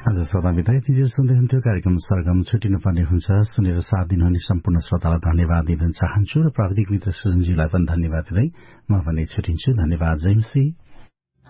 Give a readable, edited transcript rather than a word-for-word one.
हजुर श्रोतामित्र, यतिजेल सुन्दै हुन्थ्यो कार्यक्रम सरगम। छुटिनुपर्ने हुन्छ, सुनेर साथ दिनुहुने सम्पूर्ण श्रोतालाई धन्यवाद दिन चाहन्छु र प्राविधिक मित्र सुजनजीलाई पनि धन्यवाद दिँदै म पनि छुटिन्छु। धन्यवाद। जय मसी।